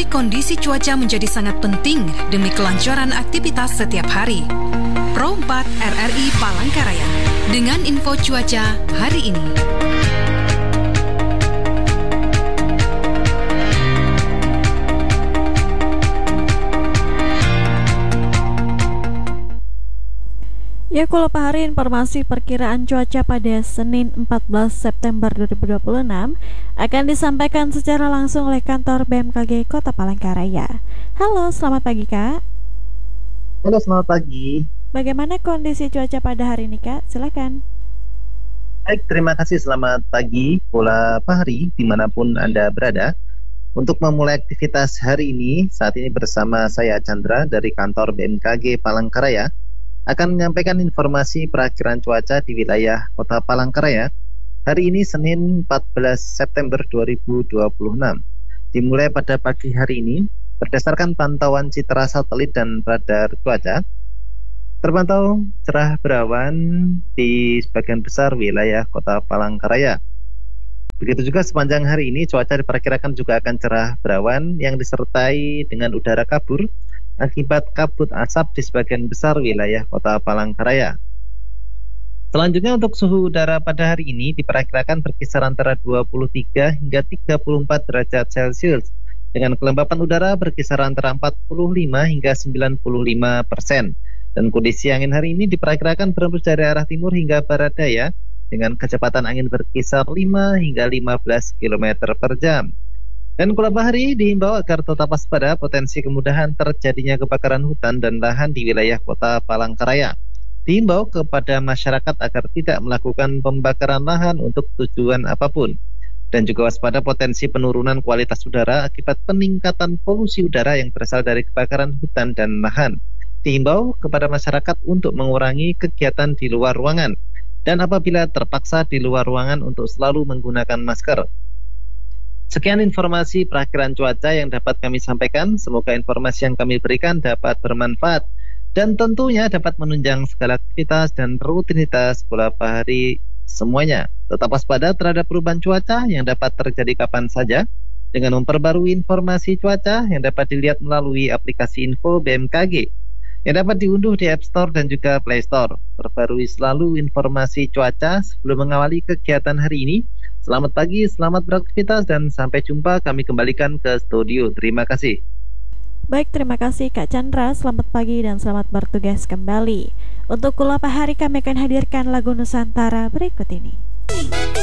kondisi cuaca menjadi sangat penting demi kelancaran aktivitas setiap hari. Pro 4 RRI Palangkaraya dengan info cuaca hari ini. Ya, kalau hari informasi perkiraan cuaca pada Senin 14 September 2026 akan disampaikan secara langsung oleh kantor BMKG Kota Palangkaraya. Halo, selamat pagi Kak. Halo, selamat pagi. Bagaimana kondisi cuaca pada hari ini Kak? Silakan. Baik, terima kasih. Selamat pagi, pola pahari dimanapun Anda berada. Untuk memulai aktivitas hari ini, saat ini bersama saya Chandra dari kantor BMKG Palangkaraya akan menyampaikan informasi perakhiran cuaca di wilayah Kota Palangkaraya hari ini Senin 14 September 2026. Dimulai pada pagi hari ini, berdasarkan pantauan citra satelit dan radar cuaca, terpantau cerah berawan di sebagian besar wilayah Kota Palangkaraya. Begitu juga sepanjang hari ini cuaca diperkirakan juga akan cerah berawan yang disertai dengan udara kabur akibat kabut asap di sebagian besar wilayah Kota Palangkaraya. Selanjutnya untuk suhu udara pada hari ini diperkirakan berkisar antara 23 hingga 34 derajat Celcius dengan kelembapan udara berkisar antara 45 hingga 95%. Dan kondisi angin hari ini diperkirakan berembus dari arah timur hingga barat daya dengan kecepatan angin berkisar 5 hingga 15 km per jam. Dan kala bahari dihimbau agar tetap waspada potensi kemudahan terjadinya kebakaran hutan dan lahan di wilayah Kota Palangkaraya. Dihimbau kepada masyarakat agar tidak melakukan pembakaran lahan untuk tujuan apapun. Dan juga waspada potensi penurunan kualitas udara akibat peningkatan polusi udara yang berasal dari kebakaran hutan dan lahan. Dihimbau kepada masyarakat untuk mengurangi kegiatan di luar ruangan. Dan apabila terpaksa di luar ruangan untuk selalu menggunakan masker. Sekian informasi perakhiran cuaca yang dapat kami sampaikan. Semoga informasi yang kami berikan dapat bermanfaat dan tentunya dapat menunjang segala aktivitas dan rutinitas pola pahari semuanya. Tetap waspada terhadap perubahan cuaca yang dapat terjadi kapan saja dengan memperbarui informasi cuaca yang dapat dilihat melalui aplikasi info BMKG yang dapat diunduh di App Store dan juga Play Store. Perbarui selalu informasi cuaca sebelum mengawali kegiatan hari ini. Selamat pagi, selamat beraktivitas, dan sampai jumpa. Kami kembalikan ke studio. Terima kasih. Baik, terima kasih Kak Chandra. Selamat pagi dan selamat bertugas kembali. Untuk Kulapa Hari kami akan hadirkan lagu Nusantara berikut ini.